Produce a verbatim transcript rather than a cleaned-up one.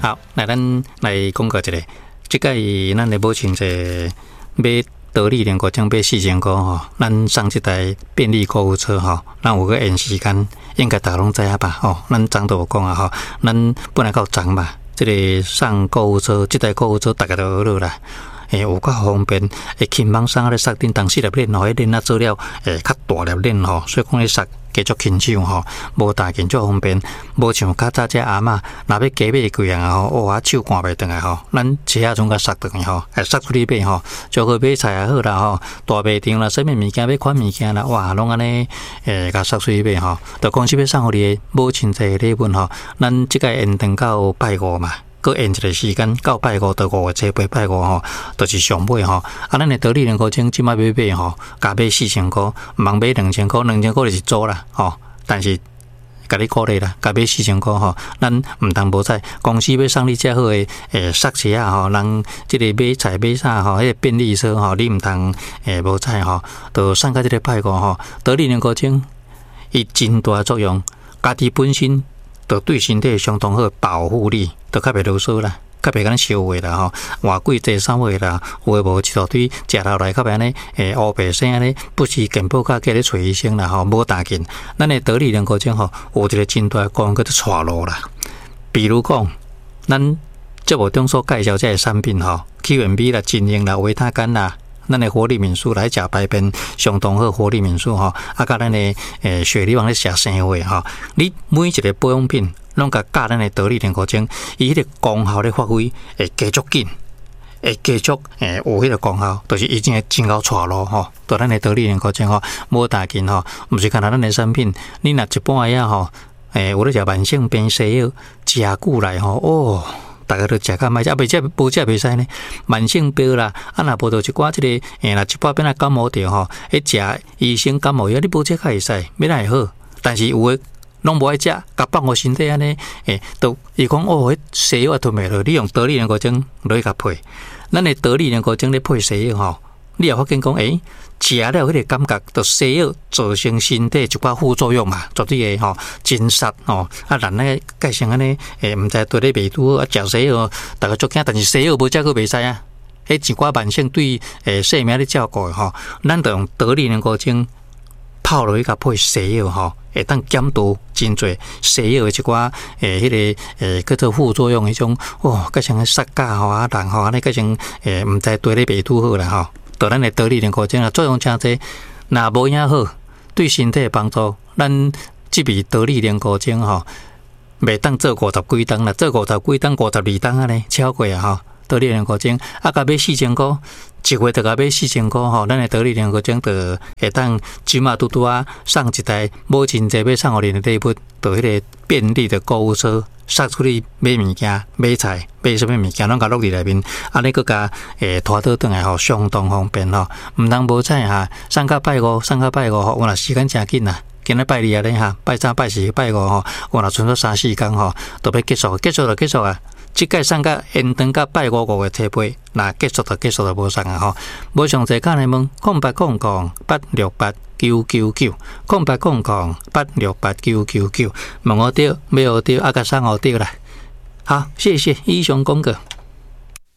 好，来咱来讲个一个，即个咱来保存者买得力联国奖买四千块吼，咱上一台便利购物车吼，咱有个延时间，应该大家拢知影吧？吼，咱昨都有讲啊吼，咱本来到昨嘛，即、这个上购物车，即台购物车大家都学了啦。诶，有较方便，会轻松松咧塞顶，当时粒链吼，迄链啊做了诶较大粒链吼，所以讲咧塞加足轻松吼，无大件足方便，无像较早只阿嬷，若要加买贵啊吼，哇手赶袂转来吼，咱车啊总甲塞转去吼，会塞出去买吼，就去买菜也好啦吼，大卖场啦，啥物物件要款物件啦，哇，拢安尼诶，甲塞出去买吼，就公司要送互你诶母亲节礼物吼，咱即个延长到拜五嘛。搁延一个时间到拜五到五月初八拜五吼，就是上尾吼。啊，咱的得力联国奖即摆要买吼，加买四千块，毋通买两千块，两千块就是租啦吼。但是甲你鼓励啦，加买四千块吼，咱毋通无采。公司要送你遮好诶诶塞车啊吼，人即个买菜买啥吼，迄个便利车吼，你毋通诶无采吼，就送到即个拜五吼。得力联国奖伊真大作用，家己本身。就对身体相当好保护力，就较袂啰嗦啦，较袂敢烧话啦吼，外贵坐啥话啦，有诶无一大堆食落来较袂安尼，诶乌白生安尼，不是健保卡叫你找医生啦吼，无大件。咱诶得力联国奖吼，有一个真大功能叫做带路啦。比如讲，咱节目中所介绍这些产品吼 ，Q M B 啦、精英啦、维他甘啦。咱的活力敏素来食排便相当好，活力敏素吼，啊，甲咱的诶血力往咧食生活吼，你每一个保养品拢甲教咱的得力联国奖，伊迄个功效咧发挥会加足紧，会加足诶有迄个功效，就是已经真够带路吼。对咱的得力联国奖吼，无大件吼，毋是干那咱的产品，你若一般个吼，诶有咧食慢性病西药，食久来吼，哦。大家都食较歹，啊，袂食无食袂使呢。慢性病啦，啊，若无到一寡即、這個，诶，若一摆变啊感冒着吼，迄食医生感冒药，你无食较会使，要哪会好？但是有诶，拢无爱食，甲放互身体安尼，诶，都伊讲哦，迄西药也吞袂落，你用得力联国奖落去甲配，咱诶得力联国奖咧配西药吼，你也发现讲，诶。食了迄个感觉，就西药造成身体一寡副作用嘛，绝对诶吼，真杀吼。啊，人咧改成安尼，诶，毋知对咧袂拄好，啊，食西药，大家足惊，但是西药无食过袂使啊。迄一寡慢性对诶生命咧照顾诶吼，咱着用得力联国奖泡落去甲配西药吼，会当减除真侪西药诶一寡诶迄个诶叫做副作用迄种，哦，改成杀价吼啊，人吼安尼改成诶毋知对咧袂拄好啦吼。对咱的得力联国奖啊，作用真侪，若无影好，对身体帮助，咱即笔得力联国奖吼，袂当做五十几档啦，做五十几档、五十二档啊呢，超过啊吼。得力联国奖啊，甲买四千块，一月就甲买四千块吼，咱的得力联国奖就会当即马拄拄啊送一台母亲节要送互你的礼物，就迄个便利的购物车。塞出去买物件、买菜、买什么物件，拢甲落伫内面，安尼佫甲诶拖倒转来吼，相当方便吼。毋通无采哈，送到拜五，送到拜五吼，我若时间真紧啦。今日拜二啊咧哈，拜三、拜四、拜五吼，我若剩咗三四天吼，都要结束，结束就结束啊。即届送到延长到拜五五月初八，那结束就结束就无送啊吼。无详细讲来问，空八空空八六八九九九，空八空空八六八九九九，问我对，没有对，啊个送我对啦。好，谢谢以上讲过。